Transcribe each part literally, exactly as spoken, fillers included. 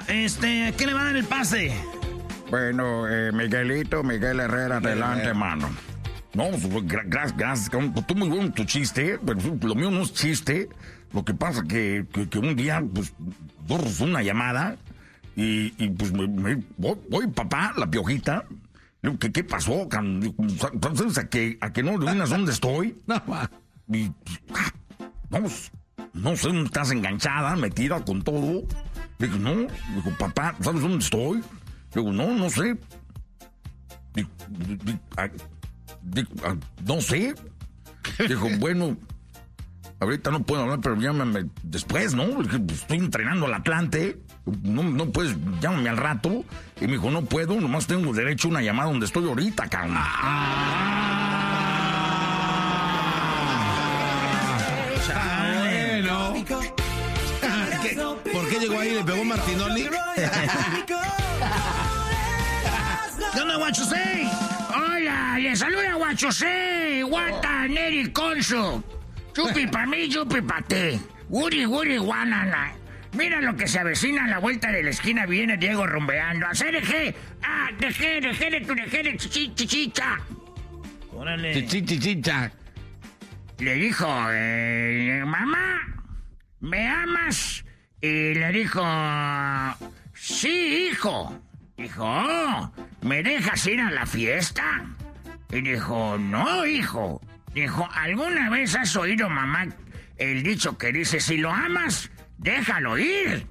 este, ¿qué le va a dar el pase? Bueno, eh, Miguelito, Miguel Herrera, adelante, mano. No, gracias, gracias. Tú muy bueno tu chiste, pero lo mío no es chiste. Lo que pasa que, que, que un día, pues, borro una llamada y, y pues, me, me voy, voy, papá, la piojita. Digo, ¿qué, qué pasó? ¿Sabes a que, a que no adivinas dónde estoy? No, va. Y, no, no sé, estás enganchada, metida con todo. Digo, no. Digo, papá, ¿sabes dónde estoy? Digo, no, no sé. Digo, digo, digo, no sé. Dijo, bueno, ahorita no puedo hablar, pero llámame después, ¿no? Dije, pues, estoy entrenando al Atlante. No, no puedes, llámame al rato. Y me dijo, no puedo, nomás tengo derecho a una llamada donde estoy ahorita, cabrón. Ah, bueno. ¿Qué? ¿Por qué llegó ahí y le pegó Martinoli? ¿Qué onda, Guachusei? Hola, le saluda Guachusei, Guata, Neri, Consu. Chupi pa' mí, chupi pa' ti. Wuri, wuri, guanana. Mira lo que se avecina a la vuelta de la esquina, viene Diego rumbeando. Hacer eje, ah, deje, deje, tu deje, chichichicha. Órale. Chichichicha. Le dijo, eh, mamá, ¿me amas? Y le dijo, sí, hijo. Dijo, oh, ¿me dejas ir a la fiesta? Y dijo, no, hijo. Dijo, ¿alguna vez has oído, mamá, el dicho que dice, si lo amas, déjalo ir?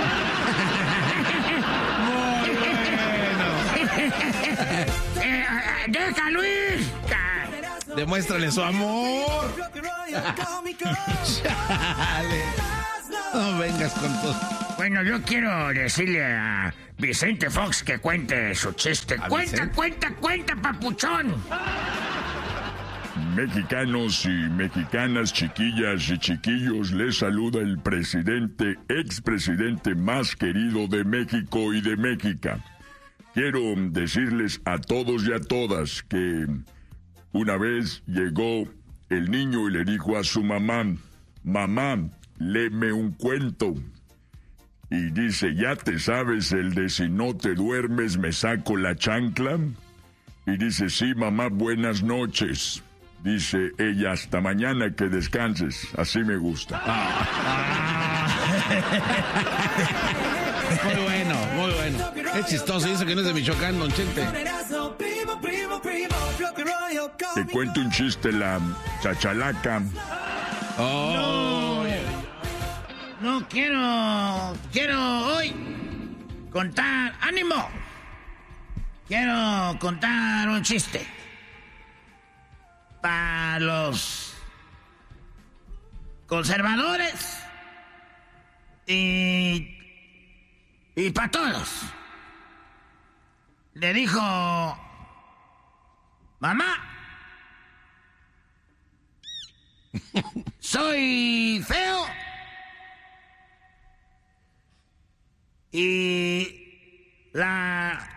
Muy bueno. eh, ¡Déjalo ir! Demuéstrale su amor. Chale. No vengas con todo. Bueno, yo quiero decirle a Vicente Fox que cuente su chiste. ¿A Cuenta, Vicente? cuenta, cuenta, papuchón. Mexicanos y mexicanas, chiquillas y chiquillos, les saluda el presidente, expresidente más querido de México y de México. Quiero decirles a todos y a todas que una vez llegó el niño y le dijo a su mamá, mamá, léeme un cuento. Y dice, ¿ya te sabes el de si no te duermes me saco la chancla? Y dice, sí, mamá, buenas noches. Dice ella, hasta mañana, que descanses. Así me gusta. Muy bueno, muy bueno. Es chistoso, y eso que no es de Michoacán, Don Chente. Te cuento un chiste, la chachalaca. Oh. No, no quiero, quiero hoy contar, ánimo. Quiero contar un chiste. Para los conservadores y, y para todos. Le dijo, mamá, soy feo y la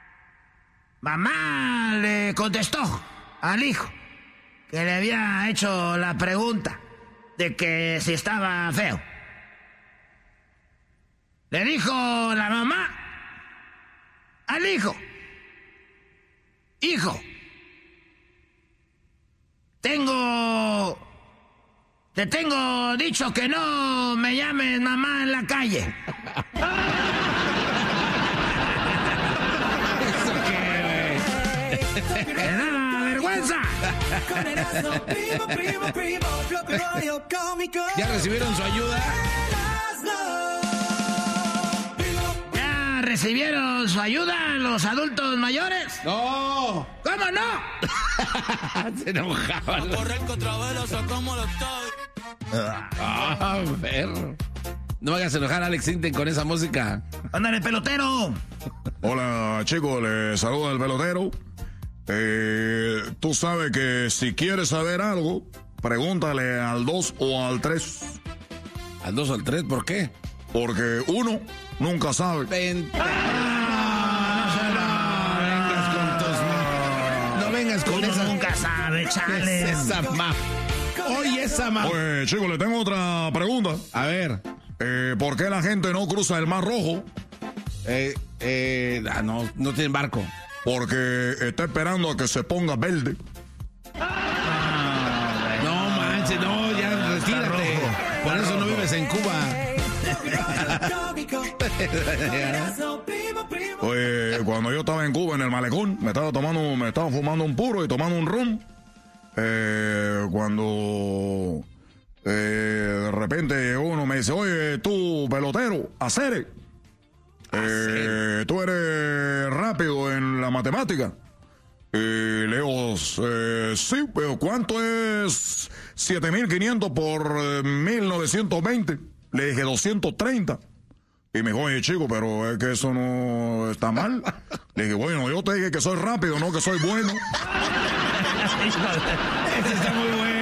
mamá le contestó al hijo que le había hecho la pregunta de que si estaba feo. Le dijo la mamá al hijo, hijo, tengo, te tengo dicho que no me llames mamá en la calle. ¿Eso qué, güey? ¿Te daba vergüenza? ¿Ya recibieron su ayuda? ¿Ya recibieron su ayuda los adultos mayores? ¡No! ¿Cómo no? Se enojaban. Ah, perro. No me hagas enojar a Alex Sinten con esa música. ¡Ándale, pelotero! Hola, chicos, les saluda el pelotero. Eh, tú sabes que si quieres saber algo, pregúntale al dos o al tres. ¿Al dos o al tres? ¿Por qué? Porque uno nunca sabe. Ven. Ah, no, no vengas con tus... No vengas con Uno esa... nunca sabe, chale. ¿Qué es esa ma? Oye, esa ma... Oye, chicos, le tengo otra pregunta. A ver. Eh, ¿por qué la gente no cruza el Mar Rojo? Eh, eh, ah, no, no tiene barco. Porque está esperando a que se ponga verde. No manches, no, ya retírate. Por eso no vives en Cuba. Pues cuando yo estaba en Cuba, en el malecón, me estaba tomando, me estaba fumando un puro y tomando un rum. Eh, cuando eh, de repente uno me dice, oye, tú, pelotero, Acere, eh, tú eres rápido en la matemática. Eh, Leo, eh, sí, pero ¿cuánto es siete mil quinientos por eh, mil novecientos veinte? Le dije doscientos treinta. Y me dijo, oye, chico, pero es que eso no está mal. Le dije, bueno, yo te dije que soy rápido, no que soy bueno. Ese está muy bueno.